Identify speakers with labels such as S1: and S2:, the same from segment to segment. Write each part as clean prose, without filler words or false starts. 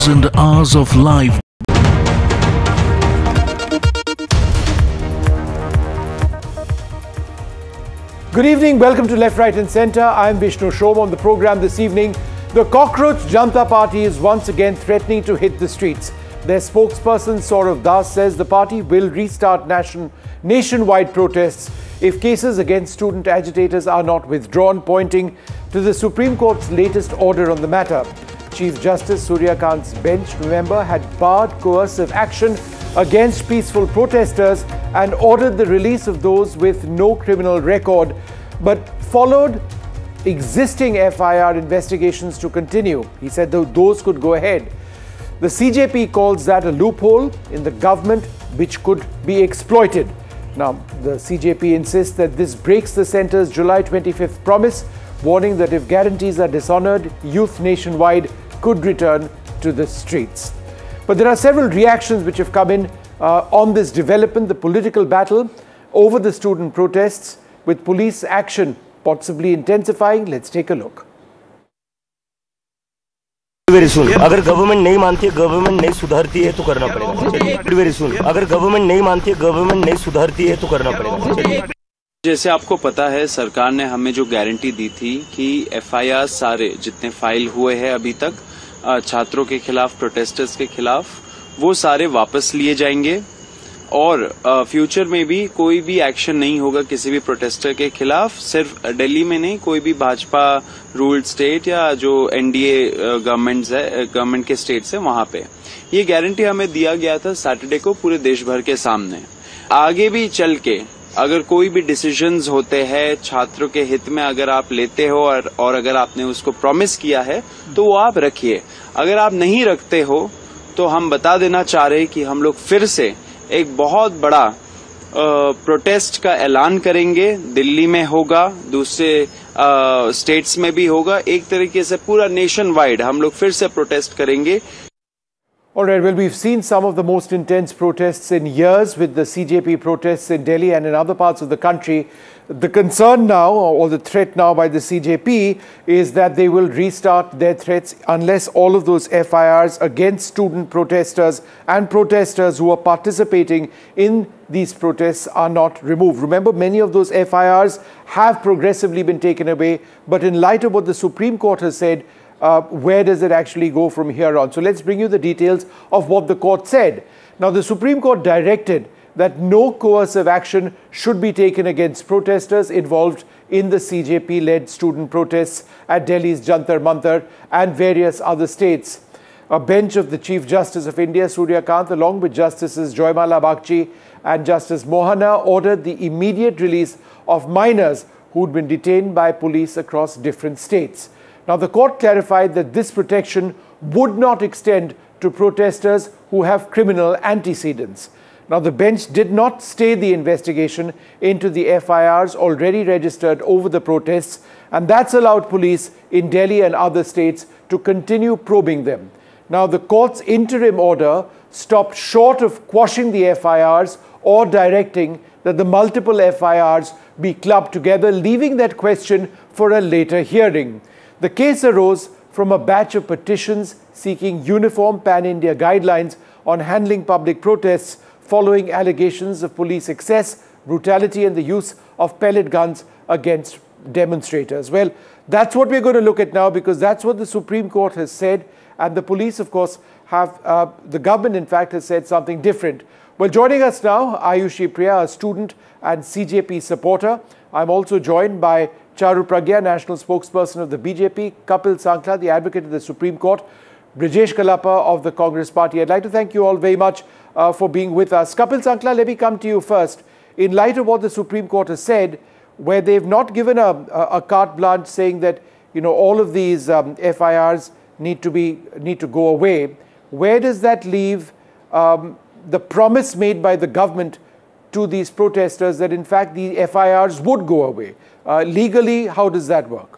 S1: and hours of live.
S2: Good evening, welcome to Left, Right and Centre. I'm Vishnu Shom. On the programme this evening, the Cockroach Janata Party is once again threatening to hit the streets. Their spokesperson Saurav Das says the party will restart nationwide protests if cases against student agitators are not withdrawn, pointing to the Supreme Court's latest order on the matter. Chief Justice Surya Kant's bench, remember, had barred coercive action against peaceful protesters and ordered the release of those with no criminal record, but followed existing FIR investigations to continue. He said those could go ahead. The CJP calls that a loophole in the government which could be exploited. Now, the CJP insists that this breaks the centre's July 25th promise, warning that if guarantees are dishonoured, youth nationwide could return to the streets. But there are several reactions which have come in on this development, the political battle over the student protests, with police action possibly intensifying. Let's take a look.
S3: Very soon, अगर government नहीं मानती है, government नहीं सुधरती है तो करना पड़ेगा। वेरी सुन, अगर गवर्नमेंट नहीं मानती है, गवर्नमेंट नहीं सुधरती है तो करना पड़ेगा।
S4: जैसे आपको पता है, सरकार ने हमें जो गारंटी दी थी कि एफआईआर सारे जितने फाइल हुए हैं अभी तक छात्रों के खिलाफ, प्रोटेस्टर्स के खिलाफ, वो सारे वापस लिए जाएंगे और फ्यूचर में भी कोई भी एक्शन नहीं होगा किसी भी प्रोटेस्टर के खिलाफ। सिर्फ दिल्ली में नहीं, कोई भी भाजपा रूल्ड स्टेट या जो एनडीए गवर्नमेंट के स्टेट्स है, वहां पे ये गारंटी हमें दिया गया था सैटरडे को पूरे देश भर के सामने। आगे भी चल के अगर कोई भी डिसीजंस होते हैं छात्रों के हित में, अगर आप लेते हो और अगर आपने उसको प्रॉमिस किया है तो वो आप रखिए। अगर आप नहीं रखते हो तो हम बता देना चाह रहे हैं कि हम लोग फिर से एक बहुत बड़ा प्रोटेस्ट का ऐलान करेंगे। दिल्ली में होगा, दूसरे स्टेट्स में भी होगा, एक तरीके से पूरा नेशन वाइड हम लोग फिर से प्रोटेस्ट करेंगे।
S2: All right, well, we've seen some of the most intense protests in years with the CJP protests in Delhi and in other parts of the country. The concern now, or the threat now by the CJP, is that they will restart their threats unless all of those FIRs against student protesters and protesters who are participating in these protests are not removed. Remember, many of those FIRs have progressively been taken away, but in light of what the Supreme Court has said, where does it actually go from here on? So let's bring you the details of what the court said. Now, the Supreme Court directed that no coercive action should be taken against protesters involved in the CJP-led student protests at Delhi's Jantar Mantar and various other states. A bench of the Chief Justice of India, Surya Kant, along with Justices Joymala Bagchi and Justice Mohana, ordered the immediate release of minors who'd been detained by police across different states. Now, the court clarified that this protection would not extend to protesters who have criminal antecedents. Now, the bench did not stay the investigation into the FIRs already registered over the protests, and that's allowed police in Delhi and other states to continue probing them. Now, the court's interim order stopped short of quashing the FIRs or directing that the multiple FIRs be clubbed together, leaving that question for a later hearing. The case arose from a batch of petitions seeking uniform pan-India guidelines on handling public protests following allegations of police excess, brutality and the use of pellet guns against demonstrators. Well, that's what we're going to look at now, because that's what the Supreme Court has said, and the police, of course, have, the government, in fact, has said something different. Well, joining us now, Ayushi Priya, a student and CJP supporter. I'm also joined by Charu Pragya, national spokesperson of the BJP, Kapil Sankla, the advocate of the Supreme Court, Brijesh Kalapa of the Congress Party. I'd like to thank you all very much for being with us. Kapil Sankla, let me come to you first. In light of what the Supreme Court has said, where they've not given a carte blanche saying that, you know, all of these FIRs need to go away, where does that leave the promise made by the government to these protesters that in fact the FIRs would go away? Legally, how does that work?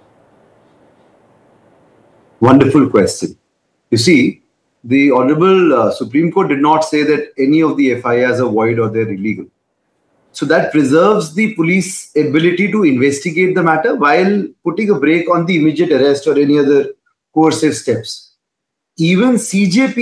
S5: Wonderful question. You see, the Honorable Supreme Court did not say that any of the FIRs are void or they're illegal. So that preserves the police ability to investigate the matter while putting a brake on the immediate arrest or any other coercive steps. even CJP